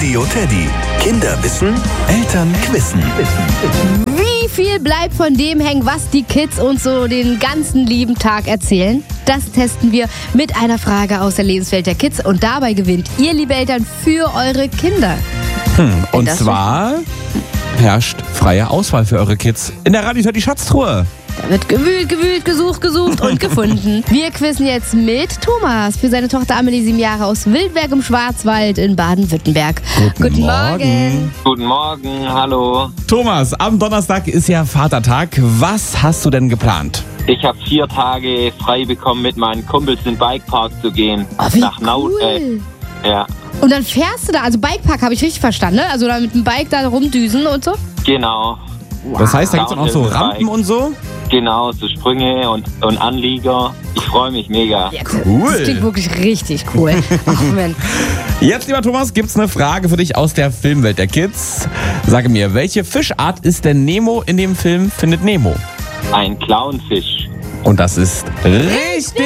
Radio Teddy. Kinder wissen, Eltern quissen. Wie viel bleibt von dem hängen, was die Kids uns so den ganzen lieben Tag erzählen? Das testen wir mit einer Frage aus der Lebenswelt der Kids. Und dabei gewinnt ihr, liebe Eltern, für eure Kinder. Und zwar herrscht freie Auswahl für eure Kids in der Radio Teddy Schatztruhe. Da wird gewühlt, gesucht und gefunden. Wir quizzen jetzt mit Thomas für seine Tochter Amelie, 7 Jahre, aus Wildberg im Schwarzwald in Baden-Württemberg. Guten Morgen. Guten Morgen, hallo. Thomas, am Donnerstag ist ja Vatertag. Was hast du denn geplant? Ich habe 4 Tage frei bekommen, mit meinen Kumpels in den Bikepark zu gehen. Oh, wie nach Naut. cool. Ja, Und dann fährst du da, also Bikepark habe ich richtig verstanden, ne? Also da mit dem Bike da rumdüsen und so? genau. Das heißt, da gibt es dann auch so Rampen und so? Genau, so Sprünge und Anlieger. Ich freue mich mega. Ja, Cool. Das klingt wirklich richtig cool. Ach, Mensch. Jetzt, lieber Thomas, gibt's eine Frage für dich aus der Filmwelt der Kids. Sage mir, welche Fischart ist denn Nemo in dem Film Findet Nemo? Ein Clownfisch. Und das ist richtig!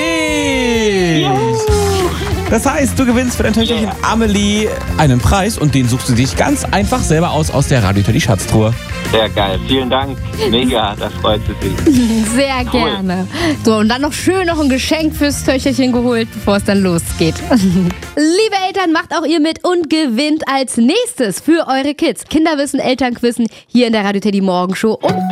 Das heißt, du gewinnst für dein Töchterchen Amelie einen Preis und den suchst du dich ganz einfach selber aus der Radio Teddy Schatztruhe. Sehr geil. Vielen Dank. Mega, das freut sich. Sehr gerne. So, und dann noch schön noch ein Geschenk fürs Töchterchen geholt, bevor es dann losgeht. Liebe Eltern, macht auch ihr mit und gewinnt als nächstes für eure Kids Kinderwissen, Elternquissen hier in der Radio Teddy Morgenshow um